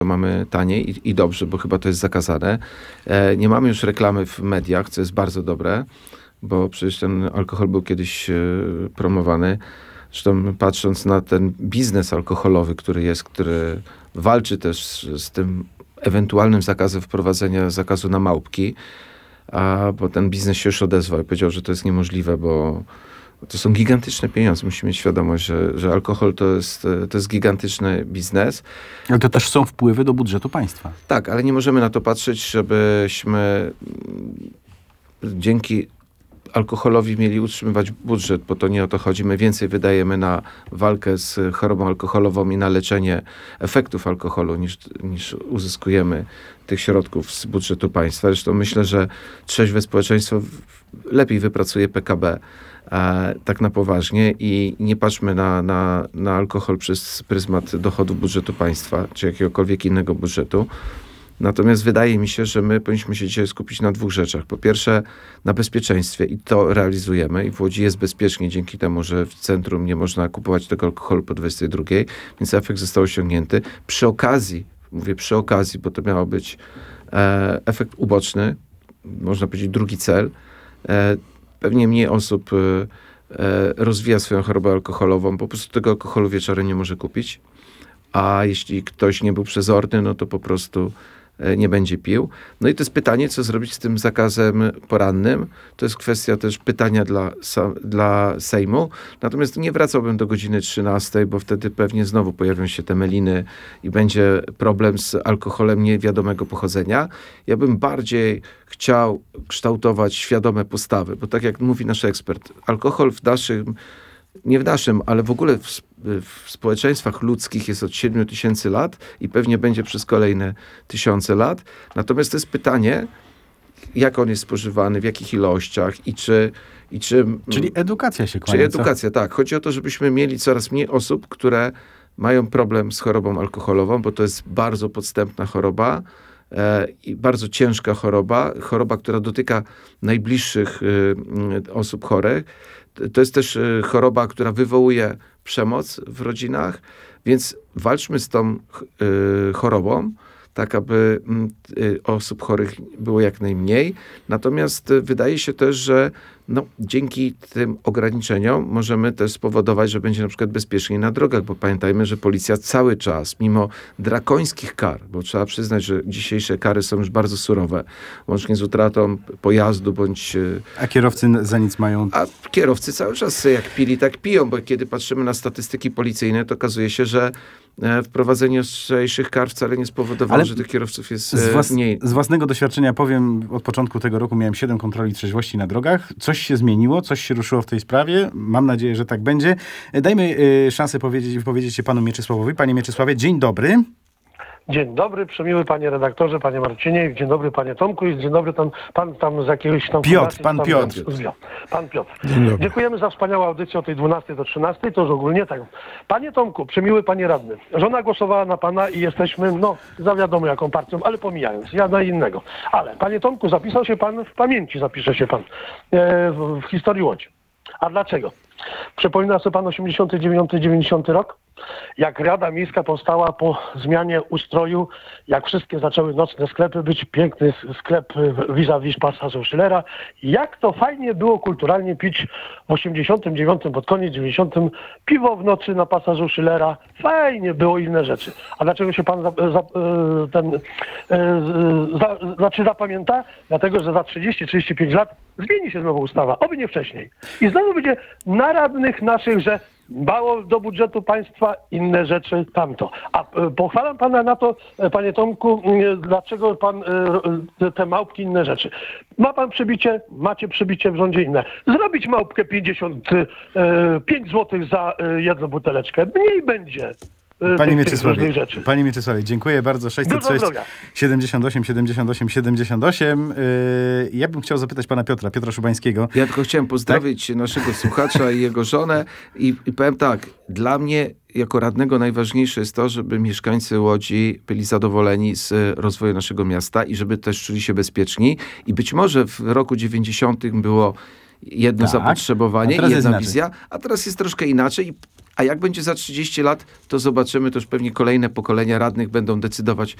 mamy taniej i dobrze, bo chyba to jest zakazane. Nie mamy już reklamy w mediach, co jest bardzo dobre, bo przecież ten alkohol był kiedyś promowany. Zresztą patrząc na ten biznes alkoholowy, który walczy też z tym ewentualnym zakazem wprowadzenia zakazu na małpki, bo ten biznes się już odezwał i powiedział, że to jest niemożliwe, bo to są gigantyczne pieniądze. Musimy mieć świadomość, że alkohol to jest gigantyczny biznes. Ale to też są wpływy do budżetu państwa. Tak, ale nie możemy na to patrzeć, żebyśmy dzięki alkoholowi mieli utrzymywać budżet, bo to nie o to chodzi. My więcej wydajemy na walkę z chorobą alkoholową i na leczenie efektów alkoholu, niż uzyskujemy tych środków z budżetu państwa. Zresztą myślę, że trzeźwe społeczeństwo lepiej wypracuje PKB tak na poważnie i nie patrzmy na alkohol przez pryzmat dochodów budżetu państwa, czy jakiegokolwiek innego budżetu. Natomiast wydaje mi się, że my powinniśmy się dzisiaj skupić na dwóch rzeczach. Po pierwsze, na bezpieczeństwie i to realizujemy. I w Łodzi jest bezpiecznie dzięki temu, że w centrum nie można kupować tego alkoholu po 22, więc efekt został osiągnięty. Mówię przy okazji, bo to miał być efekt uboczny, można powiedzieć drugi cel. Pewnie mniej osób rozwija swoją chorobę alkoholową, po prostu tego alkoholu wieczorem nie może kupić. A jeśli ktoś nie był przezorny, no to po prostu nie będzie pił. No i to jest pytanie, co zrobić z tym zakazem porannym. To jest kwestia też pytania dla Sejmu. Natomiast nie wracałbym do godziny 13, bo wtedy pewnie znowu pojawią się te meliny i będzie problem z alkoholem niewiadomego pochodzenia. Ja bym bardziej chciał kształtować świadome postawy, bo tak jak mówi nasz ekspert, alkohol nie w naszym, ale w ogóle w społeczeństwach ludzkich jest od 7 000 lat i pewnie będzie przez kolejne tysiące lat. Natomiast to jest pytanie, jak on jest spożywany, w jakich ilościach i czy... Czyli edukacja się kłania. Czyli edukacja, tak. Chodzi o to, żebyśmy mieli coraz mniej osób, które mają problem z chorobą alkoholową, bo to jest bardzo podstępna choroba i bardzo ciężka choroba, która dotyka najbliższych osób chorych. To jest też choroba, która wywołuje przemoc w rodzinach, więc walczmy z tą chorobą, tak aby osób chorych było jak najmniej. Natomiast wydaje się też, że dzięki tym ograniczeniom możemy też spowodować, że będzie na przykład bezpieczniej na drogach, bo pamiętajmy, że policja cały czas, mimo drakońskich kar, bo trzeba przyznać, że dzisiejsze kary są już bardzo surowe, łącznie z utratą pojazdu bądź... A kierowcy za nic mają... A kierowcy cały czas jak pili, tak piją, bo kiedy patrzymy na statystyki policyjne, to okazuje się, że wprowadzenie ostrzejszych kar wcale nie spowodowało, że tych kierowców jest mniej. Z własnego doświadczenia powiem, od początku tego roku miałem 7 kontroli trzeźwości na drogach. Coś się zmieniło, coś się ruszyło w tej sprawie. Mam nadzieję, że tak będzie. Dajmy szansę wypowiedzieć się panu Mieczysławowi. Panie Mieczysławie, dzień dobry. Dzień dobry, przemiły panie redaktorze, panie Marcinie, dzień dobry panie Tomku i dzień dobry pan tam z jakiegoś tam... Pan Piotr. Pan Piotr. Dziękujemy za wspaniałą audycję o tej 12 do 13, to już ogólnie tak. Panie Tomku, przemiły panie radny, żona głosowała na pana i jesteśmy, za wiadomo jaką partią, ale pomijając, ja na innego. Ale panie Tomku, zapisał się pan, w pamięci zapisze się pan w historii Łodzi. A dlaczego? Przypomina sobie pan 89-90 rok? Jak Rada Miejska powstała po zmianie ustroju, jak wszystkie zaczęły nocne sklepy być, piękny sklep vis-a-vis pasażu Schillera. Jak to fajnie było kulturalnie pić w 89, pod koniec 90 piwo w nocy na pasażu Schillera. Fajnie było inne rzeczy. A dlaczego się pan zapamięta? Dlatego, że za 30-35 lat zmieni się znowu ustawa, oby nie wcześniej. I znowu będzie na radnych naszych, że mało do budżetu państwa, inne rzeczy tamto. A pochwalam pana na to, panie Tomku, dlaczego pan te małpki, inne rzeczy. Ma pan przybicie, macie przybicie w rządzie inne. Zrobić małpkę 55 zł za jedną buteleczkę. Mniej będzie. Panie Mieczysławie, dziękuję bardzo. 606 78 78 78. Ja bym chciał zapytać pana Piotra Szubańskiego. Ja tylko chciałem pozdrowić naszego słuchacza i jego żonę i powiem tak, dla mnie jako radnego najważniejsze jest to, żeby mieszkańcy Łodzi byli zadowoleni z rozwoju naszego miasta i żeby też czuli się bezpieczni. I być może w roku 90 było jedno Tak. zapotrzebowanie A teraz i jest jedna inaczej. wizja, a teraz jest troszkę inaczej. A jak będzie za 30 lat, to zobaczymy, to już pewnie kolejne pokolenia radnych będą decydować